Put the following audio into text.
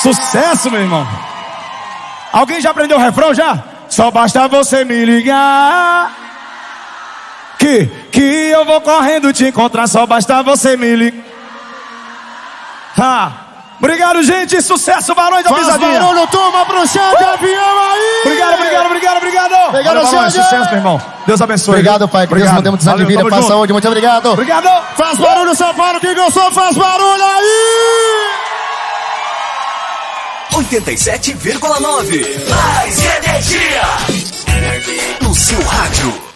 Sucesso, meu irmão. Alguém já aprendeu o refrão já? Só basta você me ligar que eu vou correndo te encontrar. Só basta você me ligar. Obrigado, gente. Sucesso, Barões da Pisadinha. Barulho, turma, pro chão de avião aí. Obrigado, Barões. Sucesso, meu irmão. Deus abençoe. Obrigado, pai. Que Deus nos dê muitos anos de vida, paz, saúde. Muito obrigado. Obrigado. Faz barulho, São Paulo. Quem gostou, faz barulho aí. 87,9. Mais energia no seu rádio.